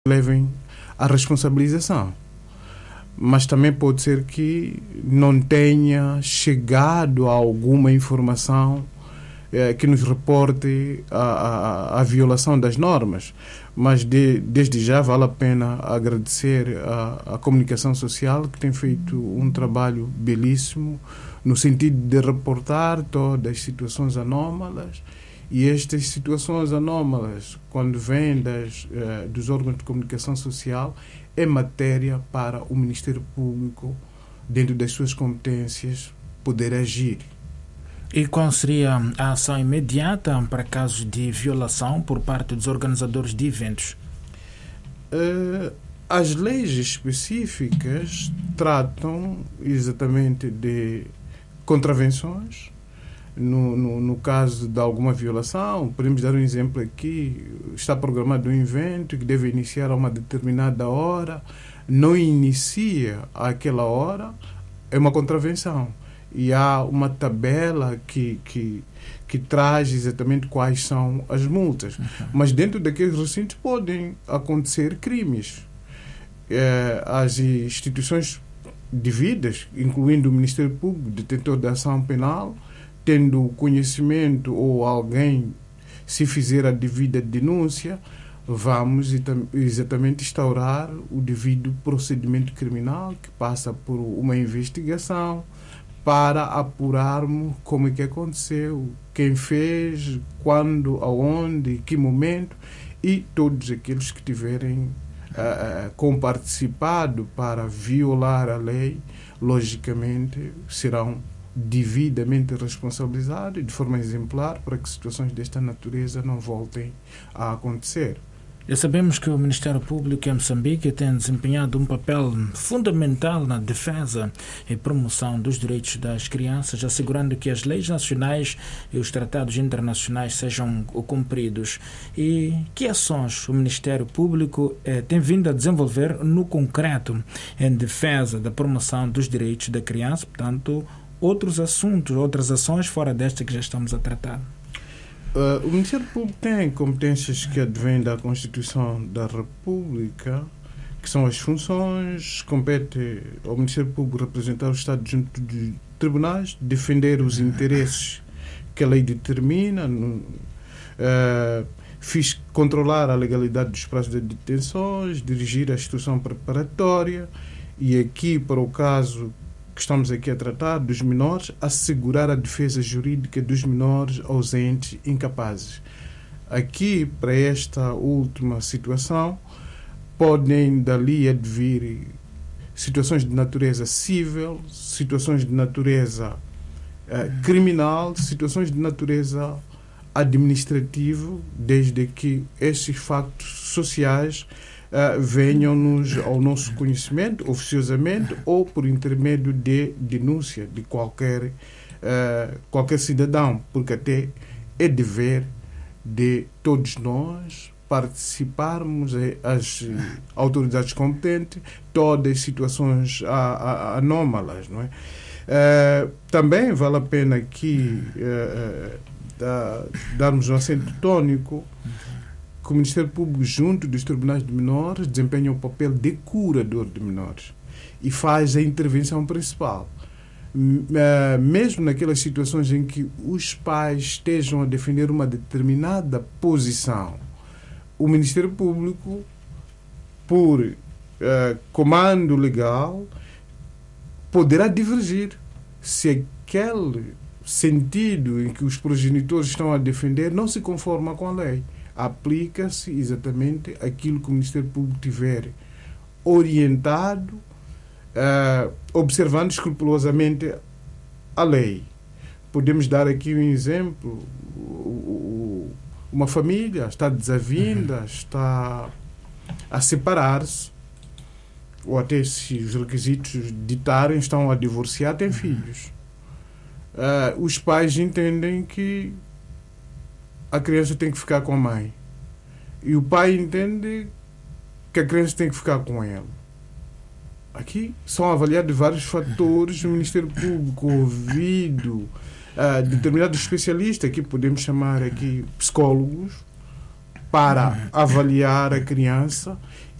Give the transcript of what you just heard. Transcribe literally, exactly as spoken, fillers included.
levem à responsabilização. Mas também pode ser que não tenha chegado a alguma informação eh, que nos reporte a, a, a violação das normas. Mas de, desde já vale a pena agradecer a, a comunicação social, que tem feito um trabalho belíssimo no sentido de reportar todas as situações anómalas. E estas situações anómalas, quando vêm das, uh, dos órgãos de comunicação social, é matéria para o Ministério Público, dentro das suas competências, poder agir. E qual seria a ação imediata para casos de violação por parte dos organizadores de eventos? Uh, as leis específicas tratam exatamente de contravenções. No, no, no caso de alguma violação, podemos dar um exemplo aqui: está programado um evento que deve iniciar a uma determinada hora, não inicia àquela hora, é uma contravenção. E há uma tabela que, que, que traz exatamente quais são as multas. Uhum. Mas dentro daqueles recintos podem acontecer crimes. É, as instituições devidas, incluindo o Ministério Público, detentor da ação penal, tendo conhecimento ou alguém se fizer a devida denúncia, vamos exatamente instaurar o devido procedimento criminal, que passa por uma investigação para apurarmos como é que aconteceu, quem fez, quando, aonde, que momento, e todos aqueles que tiverem uh, comparticipado para violar a lei, logicamente serão devidamente responsabilizado de forma exemplar para que situações desta natureza não voltem a acontecer. E sabemos que o Ministério Público em Moçambique tem desempenhado um papel fundamental na defesa e promoção dos direitos das crianças, assegurando que as leis nacionais e os tratados internacionais sejam cumpridos. E que ações o Ministério Público eh, tem vindo a desenvolver no concreto em defesa da promoção dos direitos da criança, portanto, outros assuntos, outras ações fora desta que já estamos a tratar? Uh, o Ministério Público tem competências que advêm da Constituição da República, que são as funções. Compete ao Ministério Público representar o Estado junto de tribunais, defender os interesses que a lei determina, uh, fiz controlar a legalidade dos prazos de detenções, dirigir a instrução preparatória e, aqui, para o caso que estamos aqui a tratar, dos menores, assegurar a defesa jurídica dos menores ausentes incapazes. Aqui, para esta última situação, podem dali advir situações de natureza civil, situações de natureza uh, criminal, situações de natureza administrativa, desde que esses factos sociais Uh, venham-nos ao nosso conhecimento, oficiosamente, ou por intermédio de denúncia de qualquer, uh, qualquer cidadão, porque até é dever de todos nós participarmos, as autoridades competentes, todas as situações a, a, anómalas, não é? Uh, também vale a pena aqui uh, da, darmos um acento tónico que o Ministério Público, junto dos tribunais de menores, desempenha o papel de curador de menores e faz a intervenção principal. Mesmo naquelas situações em que os pais estejam a defender uma determinada posição, o Ministério Público, por uh, comando legal, poderá divergir se aquele sentido em que os progenitores estão a defender não se conforma com a lei. Aplica-se exatamente aquilo que o Ministério Público tiver orientado, uh, observando escrupulosamente a lei. Podemos dar aqui um exemplo: uma família está desavinda, uhum. está a separar-se, ou até, se os requisitos ditarem, estão a divorciar, têm uhum. filhos. Uh, os pais entendem que a criança tem que ficar com a mãe. E o pai entende que a criança tem que ficar com ele. Aqui são avaliados vários fatores. O Ministério Público, ouvido uh, determinados especialistas, aqui podemos chamar aqui psicólogos, para avaliar a criança